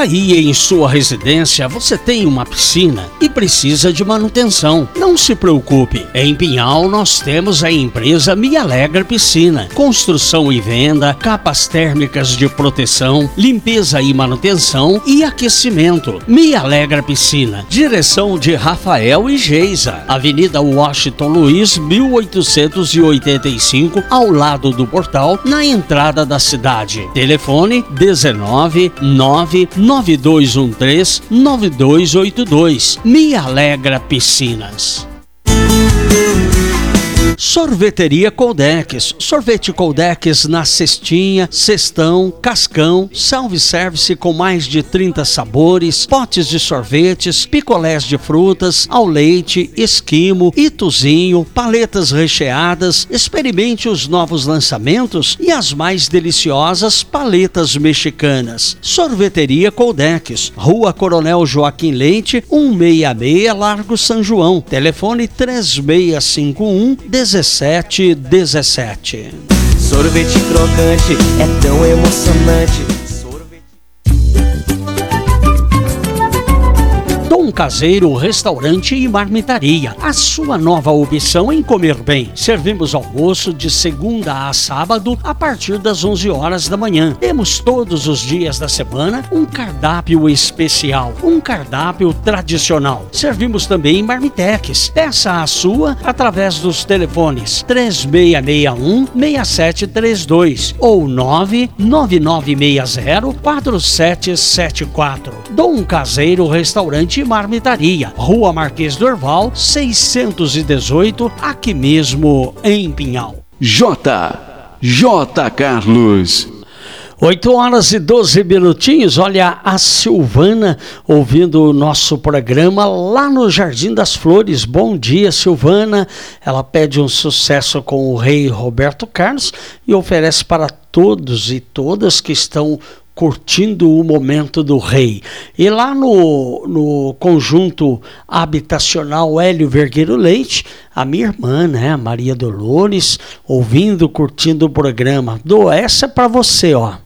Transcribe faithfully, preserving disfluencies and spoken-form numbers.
Aí em sua residência você tem uma piscina e precisa de manutenção. Não se preocupe, em Pinhal nós temos a empresa Me Alegra Piscina. Construção e venda, capas térmicas de proteção, limpeza e manutenção e aquecimento. Me Alegra Piscina. Direção de Rafael e Geisa. Avenida Washington Luiz, mil oitocentos e oitenta e cinco, ao lado do portal, na entrada da cidade. Telefone dezenove, nove nove dois um três, nove dois oito dois. Me Alegra Piscinas. Sorveteria Coldex. Sorvete Coldex na cestinha, cestão, cascão, self-service com mais de trinta sabores, potes de sorvetes, picolés de frutas, ao leite, esquimo, ituzinho, paletas recheadas. Experimente os novos lançamentos e as mais deliciosas paletas mexicanas. Sorveteria Coldex, Rua Coronel Joaquim Leite, cento e sessenta e seis, Largo São João. Telefone três seis cinco um, dezessete dezessete. Sorvete crocante é tão emocionante. Dom Caseiro Restaurante e Marmitaria. A sua nova opção em comer bem. Servimos almoço de segunda a sábado a partir das onze horas da manhã. Temos todos os dias da semana um cardápio especial, um cardápio tradicional. Servimos também marmitex. Peça a sua através dos telefones três seis seis um, seis sete três dois ou nove nove nove seis zero, quatro sete sete quatro. Dom Caseiro Restaurante e Marmitaria, Rua Marquês do Herval, seiscentos e dezoito, aqui mesmo em Pinhal. J. J. Carlos. oito horas e doze minutinhos. Olha, a Silvana ouvindo o nosso programa lá no Jardim das Flores. Bom dia, Silvana. Ela pede um sucesso com o rei Roberto Carlos e oferece para todos e todas que estão curtindo o momento do rei. E lá no, no conjunto habitacional Hélio Vergueiro Leite, a minha irmã, né, Maria Dolores, ouvindo, curtindo o programa. Dou essa para você, ó.